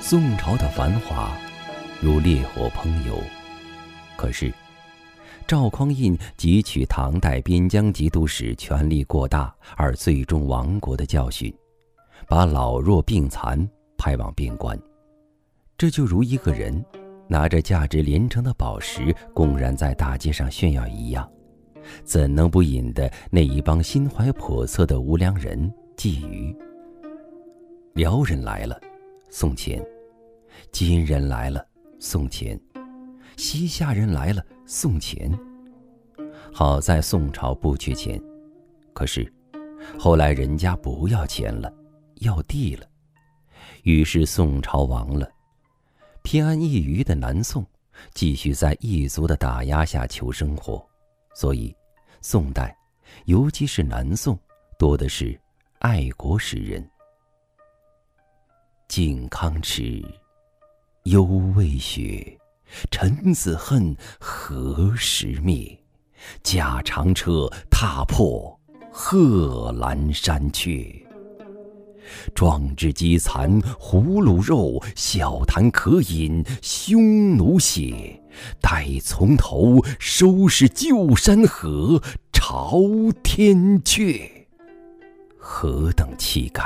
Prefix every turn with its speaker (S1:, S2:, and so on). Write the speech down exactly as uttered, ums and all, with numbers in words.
S1: 宋朝的繁华如烈火烹油，可是赵匡胤汲取唐代边疆节度使权力过大而最终亡国的教训，把老弱病残派往边关。这就如一个人拿着价值连城的宝石公然在大街上炫耀一样，怎能不引得那一帮心怀叵测的无良人觊觎？辽人来了，送钱；金人来了，送钱；西夏人来了，送钱。好在宋朝不缺钱，可是后来人家不要钱了，要地了，于是宋朝亡了。偏安一隅的南宋继续在异族的打压下求生活，所以宋代，尤其是南宋，多的是爱国诗人。靖康耻，犹未雪，臣子恨，何时灭？驾长车，踏破贺兰山缺。壮志饥残胡虏肉，笑谈渴饮匈奴血。待从头，收拾旧山河，朝天阙。何等气概，